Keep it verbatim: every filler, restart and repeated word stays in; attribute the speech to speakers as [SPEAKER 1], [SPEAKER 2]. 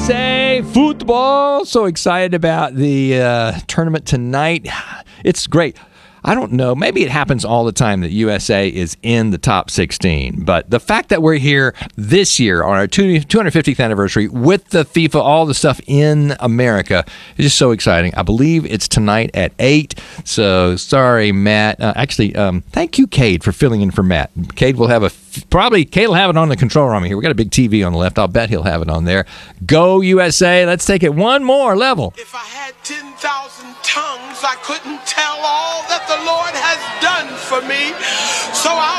[SPEAKER 1] S A football. So excited about the uh, tournament tonight. It's great. I don't know. Maybe it happens all the time that U S A is in the top sixteen. But the fact that we're here this year on our two hundred fiftieth anniversary with the FIFA, all the stuff in America, is just so exciting. I believe it's tonight at eight. So sorry, Matt. Uh, actually, um, thank you, Cade, for filling in for Matt. Cade will have a Probably Cade will have it on the control room here. We got a big T V on the left. I'll bet he'll have it on there. Go U S A. Let's take it one more level.
[SPEAKER 2] If I had ten thousand tongues, I couldn't tell all that the Lord has done for me. So I'll